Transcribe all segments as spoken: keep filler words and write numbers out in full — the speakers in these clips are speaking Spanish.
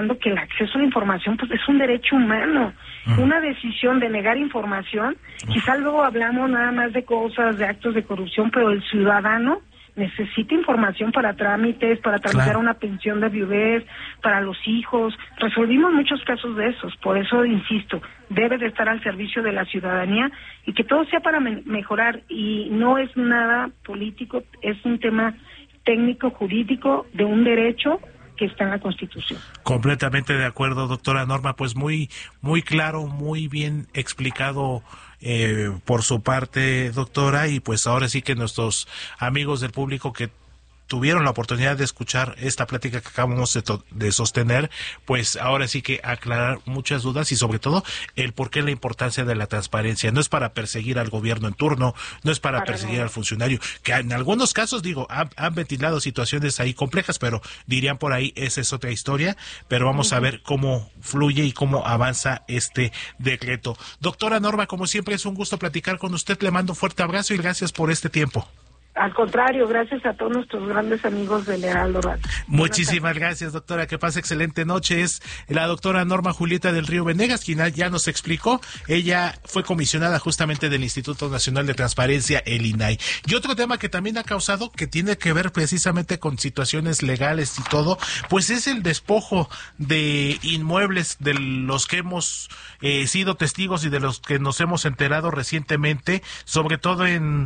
que el acceso a la información pues es un derecho humano. Uh-huh. Una decisión de negar información, uh-huh. quizá luego hablamos nada más de cosas, de actos de corrupción, pero el ciudadano necesita información para trámites, para tramitar claro. una pensión de viudez, para los hijos. Resolvimos muchos casos de esos, por eso insisto, debe de estar al servicio de la ciudadanía y que todo sea para me- mejorar y no es nada político, es un tema técnico, jurídico, de un derecho que está en la Constitución. Completamente de acuerdo, doctora Norma, pues muy muy claro, muy bien explicado eh, por su parte, doctora, y pues ahora sí que nuestros amigos del público que tuvieron la oportunidad de escuchar esta plática que acabamos de, to- de sostener, pues ahora sí que aclarar muchas dudas y sobre todo el por qué la importancia de la transparencia. No es para perseguir al gobierno en turno, no es para, para perseguir no. al funcionario, que en algunos casos, digo, han, han ventilado situaciones ahí complejas, pero dirían por ahí, esa es otra historia, pero vamos uh-huh. a ver cómo fluye y cómo avanza este decreto. Doctora Norma, como siempre es un gusto platicar con usted, le mando un fuerte abrazo y gracias por este tiempo. Al contrario, gracias a todos nuestros grandes amigos del Heraldo Radio. Muchísimas gracias, doctora. Que pase excelente noche. Es la doctora Norma Julieta del Río Venegas, quien ya nos explicó. Ella fue comisionada justamente del Instituto Nacional de Transparencia, el I N A I. Y otro tema que también ha causado, que tiene que ver precisamente con situaciones legales y todo, pues es el despojo de inmuebles de los que hemos eh, sido testigos y de los que nos hemos enterado recientemente, sobre todo en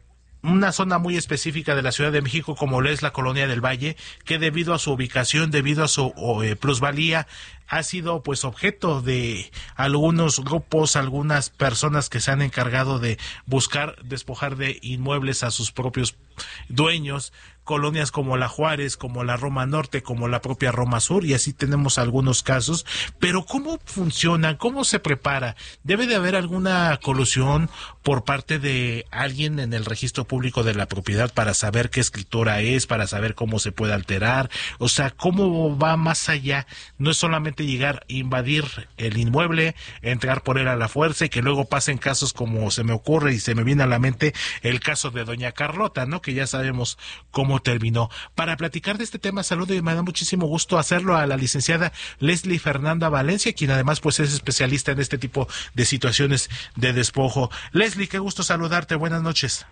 una zona muy específica de la Ciudad de México, como lo es la Colonia del Valle, que debido a su ubicación, debido a su eh, plusvalía, ha sido pues objeto de algunos grupos, algunas personas que se han encargado de buscar despojar de inmuebles a sus propios dueños, colonias como la Juárez, como la Roma Norte, como la propia Roma Sur, y así tenemos algunos casos. Pero ¿cómo funciona? ¿Cómo se prepara? ¿Debe de haber alguna colusión por parte de alguien en el registro público de la propiedad para saber qué escritura es, para saber cómo se puede alterar? O sea, ¿cómo va más allá? No es solamente llegar, invadir el inmueble, entrar por él a la fuerza y que luego pasen casos como se me ocurre y se me viene a la mente el caso de doña Carlota, ¿no? Que ya sabemos cómo terminó. Para platicar de este tema, saludo y me da muchísimo gusto hacerlo a la licenciada Leslie Fernanda Valencia, quien además pues es especialista en este tipo de situaciones de despojo. Leslie, qué gusto saludarte, buenas noches.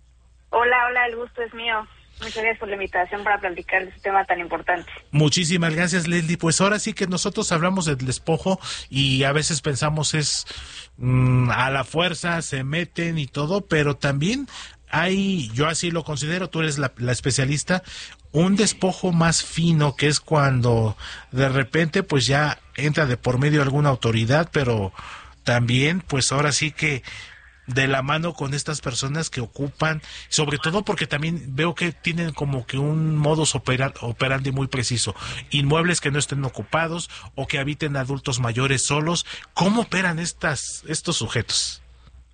Hola, hola, el gusto es mío. Muchas gracias por la invitación para platicar de este tema tan importante. Muchísimas gracias, Leslie. Pues ahora sí que nosotros hablamos del despojo y a veces pensamos es mmm, a la fuerza, se meten y todo, pero también hay, yo así lo considero, tú eres la, la especialista, un despojo más fino, que es cuando de repente pues ya entra de por medio alguna autoridad, pero también pues ahora sí que de la mano con estas personas que ocupan, sobre todo porque también veo que tienen como que un modus opera, operandi muy preciso, inmuebles que no estén ocupados o que habiten adultos mayores solos. ¿Cómo operan estas estos sujetos?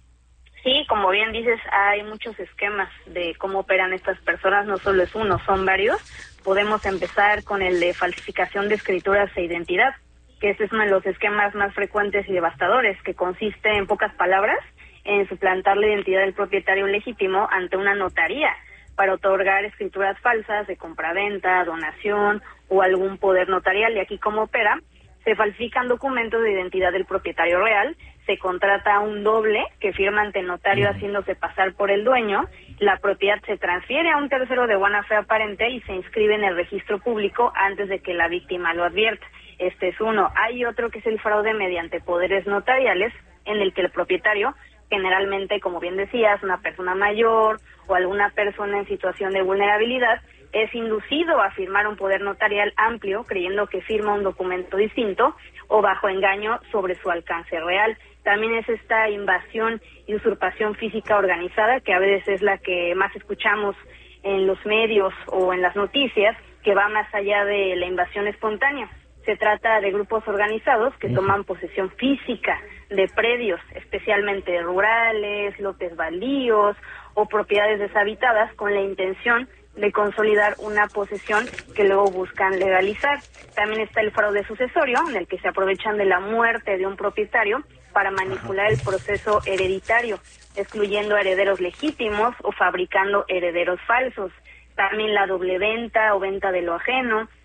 Sí, como bien dices, hay muchos esquemas de cómo operan estas personas, no solo es uno, son varios. Podemos empezar con el de falsificación de escrituras e identidad, que este es uno de los esquemas más frecuentes y devastadores, que consiste en pocas palabras en suplantar la identidad del propietario legítimo ante una notaría para otorgar escrituras falsas de compraventa, donación o algún poder notarial. Y aquí, ¿cómo opera? Se falsifican documentos de identidad del propietario real, se contrata a un doble que firma ante notario haciéndose pasar por el dueño, la propiedad se transfiere a un tercero de buena fe aparente y se inscribe en el registro público antes de que la víctima lo advierta. Este es uno. Hay otro que es el fraude mediante poderes notariales, en el que el propietario, generalmente, como bien decías, una persona mayor o alguna persona en situación de vulnerabilidad, es inducido a firmar un poder notarial amplio, creyendo que firma un documento distinto o bajo engaño sobre su alcance real. También es esta invasión y usurpación física organizada, que a veces es la que más escuchamos en los medios o en las noticias, que va más allá de la invasión espontánea. Se trata de grupos organizados que toman posesión física de predios, especialmente rurales, lotes baldíos o propiedades deshabitadas, con la intención de consolidar una posesión que luego buscan legalizar. También está el fraude sucesorio, en el que se aprovechan de la muerte de un propietario para manipular el proceso hereditario, excluyendo herederos legítimos o fabricando herederos falsos. También la doble venta o venta de lo ajeno,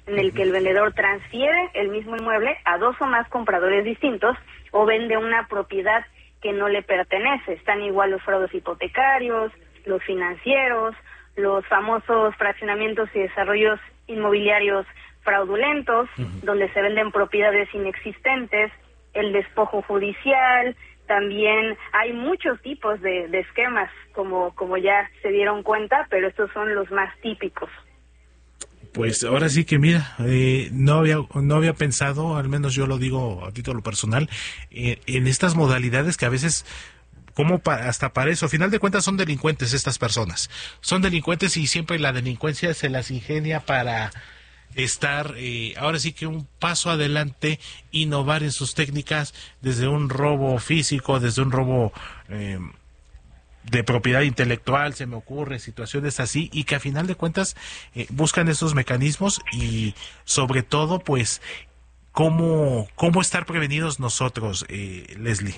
en el que el vendedor transfiere el mismo inmueble a dos o más compradores distintos o vende una propiedad que no le pertenece. Están igual los fraudes hipotecarios, los financieros, los famosos fraccionamientos y desarrollos inmobiliarios fraudulentos, uh-huh. donde se venden propiedades inexistentes, el despojo judicial. También hay muchos tipos de, de esquemas, como, como ya se dieron cuenta, pero estos son los más típicos. Pues ahora sí que mira, eh, no había no había pensado, al menos yo lo digo a título personal, eh, en estas modalidades que a veces, como pa, hasta para eso, a final de cuentas son delincuentes estas personas, son delincuentes y siempre la delincuencia se las ingenia para estar, eh, ahora sí que un paso adelante, innovar en sus técnicas, desde un robo físico, desde un robo eh, de propiedad intelectual, se me ocurre, situaciones así, y que a final de cuentas eh, buscan esos mecanismos y sobre todo, pues, cómo, cómo estar prevenidos nosotros, eh, Leslie.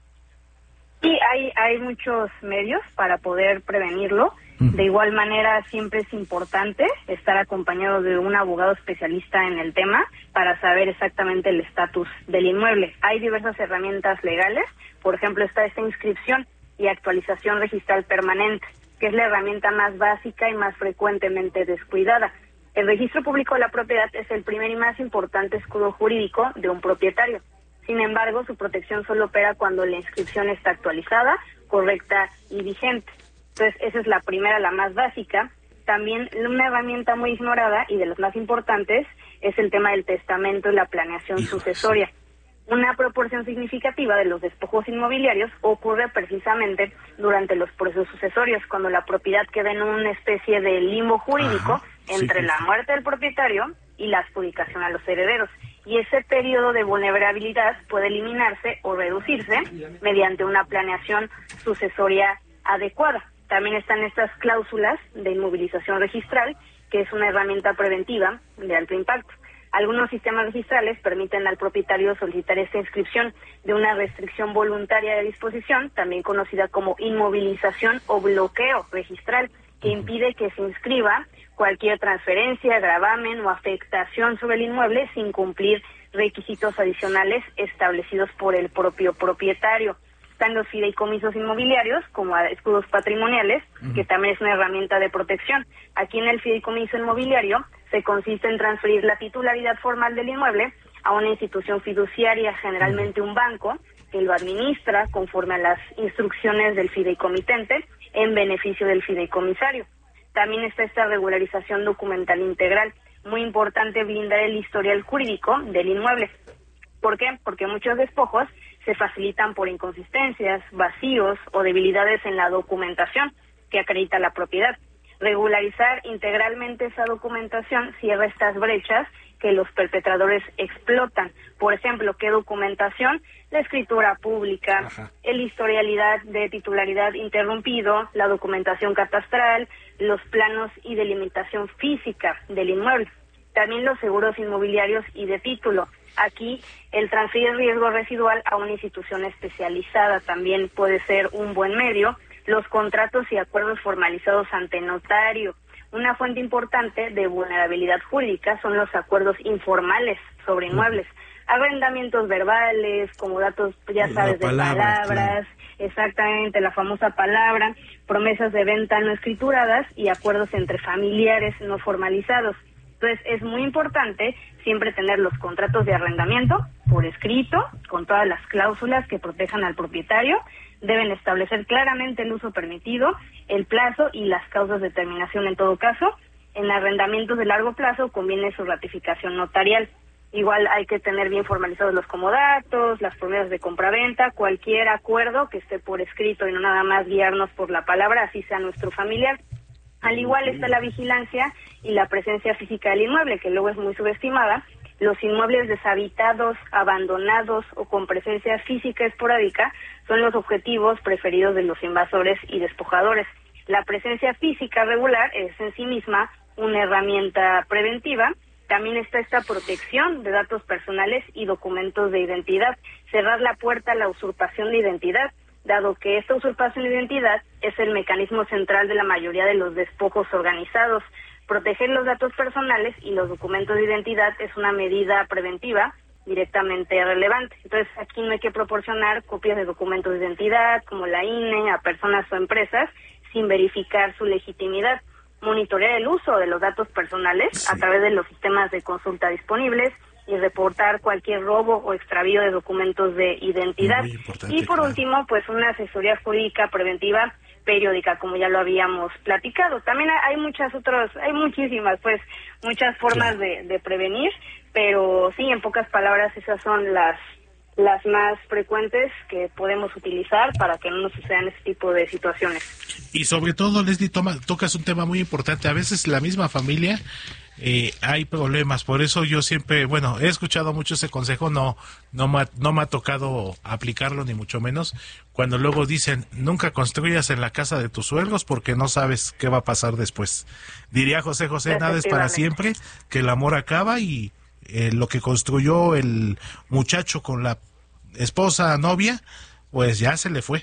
Sí, hay, hay muchos medios para poder prevenirlo. De igual manera, siempre es importante estar acompañado de un abogado especialista en el tema para saber exactamente el estatus del inmueble. Hay diversas herramientas legales, por ejemplo, está esta inscripción y actualización registral permanente, que es la herramienta más básica y más frecuentemente descuidada. El registro público de la propiedad es el primer y más importante escudo jurídico de un propietario. Sin embargo, su protección solo opera cuando la inscripción está actualizada, correcta y vigente. Entonces, esa es la primera, la más básica. También una herramienta muy ignorada y de las más importantes es el tema del testamento y la planeación Hijos. sucesoria. Una proporción significativa de los despojos inmobiliarios ocurre precisamente durante los procesos sucesorios, cuando la propiedad queda en una especie de limbo jurídico Ajá, entre sí, la muerte del propietario y la adjudicación a los herederos. Y ese periodo de vulnerabilidad puede eliminarse o reducirse mediante una planeación sucesoria adecuada. También están estas cláusulas de inmovilización registral, que es una herramienta preventiva de alto impacto. Algunos sistemas registrales permiten al propietario solicitar esta inscripción de una restricción voluntaria de disposición, también conocida como inmovilización o bloqueo registral, que impide que se inscriba cualquier transferencia, gravamen o afectación sobre el inmueble sin cumplir requisitos adicionales establecidos por el propio propietario. Están los fideicomisos inmobiliarios, como escudos patrimoniales, uh-huh. que también es una herramienta de protección. Aquí en el fideicomiso inmobiliario se consiste en transferir la titularidad formal del inmueble a una institución fiduciaria, generalmente un banco, que lo administra conforme a las instrucciones del fideicomitente en beneficio del fideicomisario. También está esta regularización documental integral. Muy importante blindar el historial jurídico del inmueble. ¿Por qué? Porque muchos despojos se facilitan por inconsistencias, vacíos o debilidades en la documentación que acredita la propiedad. Regularizar integralmente esa documentación cierra estas brechas que los perpetradores explotan. Por ejemplo, ¿qué documentación? La escritura pública, Ajá. el historialidad de titularidad interrumpido, la documentación catastral, los planos y delimitación física del inmueble. También los seguros inmobiliarios y de título. Aquí el transferir riesgo residual a una institución especializada también puede ser un buen medio. Los contratos y acuerdos formalizados ante notario. Una fuente importante de vulnerabilidad jurídica son los acuerdos informales sobre inmuebles. Arrendamientos verbales, como datos, ya sabes, palabra, de palabras, claro. exactamente, la famosa palabra, promesas de venta no escrituradas y acuerdos entre familiares no formalizados. Entonces, es muy importante siempre tener los contratos de arrendamiento por escrito, con todas las cláusulas que protejan al propietario. Deben establecer claramente el uso permitido, el plazo y las causas de terminación en todo caso. En arrendamientos de largo plazo conviene su ratificación notarial. Igual hay que tener bien formalizados los comodatos, las promesas de compraventa, cualquier acuerdo que esté por escrito y no nada más guiarnos por la palabra, así sea nuestro familiar. Al igual está la vigilancia y la presencia física del inmueble, que luego es muy subestimada. Los inmuebles deshabitados, abandonados o con presencia física esporádica son los objetivos preferidos de los invasores y despojadores. La presencia física regular es en sí misma una herramienta preventiva. También está esta protección de datos personales y documentos de identidad. Cerrar la puerta a la usurpación de identidad, dado que esta usurpación de identidad es el mecanismo central de la mayoría de los despojos organizados. Proteger los datos personales y los documentos de identidad es una medida preventiva directamente relevante. Entonces, aquí no hay que proporcionar copias de documentos de identidad, como la I N E, a personas o empresas, sin verificar su legitimidad. Monitorear el uso de los datos personales sí. a través de los sistemas de consulta disponibles y reportar cualquier robo o extravío de documentos de identidad. Y por claro. último, pues una asesoría jurídica preventiva periódica, como ya lo habíamos platicado. También hay muchas otras, hay muchísimas, pues, muchas formas claro. de, de prevenir, pero sí, en pocas palabras, esas son las las más frecuentes que podemos utilizar para que no nos sucedan este tipo de situaciones. Y sobre todo, Leslie, toma, tocas un tema muy importante. A veces la misma familia eh, hay problemas, por eso yo siempre, bueno, he escuchado mucho ese consejo, no no me, no me ha tocado aplicarlo ni mucho menos, cuando luego dicen, nunca construyas en la casa de tus suegros porque no sabes qué va a pasar después. Diría José José, nada es para siempre, que el amor acaba y eh, lo que construyó el muchacho con la esposa, novia, pues ya se le fue.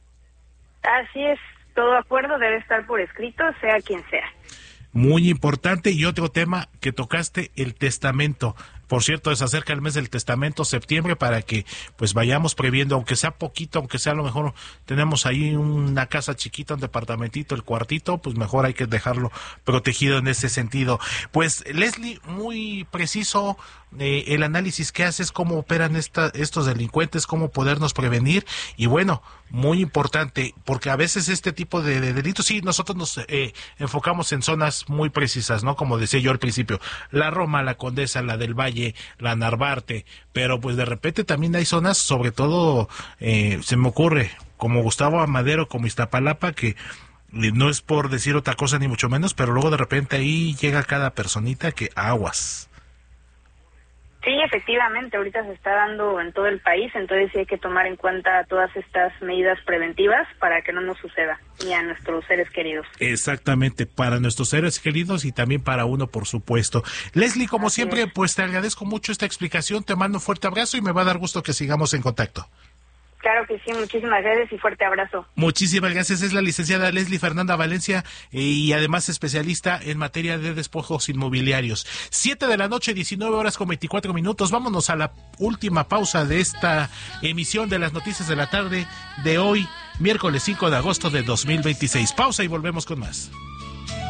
Así es, todo acuerdo debe estar por escrito, sea quien sea. Muy importante. Y otro tema que tocaste, el testamento. Por cierto, se acerca el mes del testamento, septiembre, para que pues vayamos previendo, aunque sea poquito, aunque sea a lo mejor tenemos ahí una casa chiquita, un departamentito, el cuartito, pues mejor hay que dejarlo protegido en ese sentido. Pues Leslie, muy preciso eh, el análisis que haces, cómo operan esta, estos delincuentes, cómo podernos prevenir, y bueno, muy importante, porque a veces este tipo de, de delitos, sí, nosotros nos eh, enfocamos en zonas muy precisas, ¿no? Como decía yo al principio, la Roma, la Condesa, la del Valle, la Narvarte, pero pues de repente también hay zonas, sobre todo eh, se me ocurre, como Gustavo Amadero, como Iztapalapa, que no es por decir otra cosa ni mucho menos, pero luego de repente ahí llega cada personita que aguas. Sí, efectivamente, ahorita se está dando en todo el país, entonces sí hay que tomar en cuenta todas estas medidas preventivas para que no nos suceda, ni a nuestros seres queridos. Exactamente, para nuestros seres queridos y también para uno, por supuesto. Leslie, como Así siempre, es. pues te agradezco mucho esta explicación, te mando un fuerte abrazo y me va a dar gusto que sigamos en contacto. Claro que sí, muchísimas gracias y fuerte abrazo. Muchísimas gracias. Es la licenciada Leslie Fernanda Valencia eh, y además especialista en materia de despojos inmobiliarios. Siete de la noche, diecinueve horas con veinticuatro minutos. Vámonos a la última pausa de esta emisión de las noticias de la tarde de hoy, miércoles cinco de agosto de dos mil veintiséis. Pausa y volvemos con más.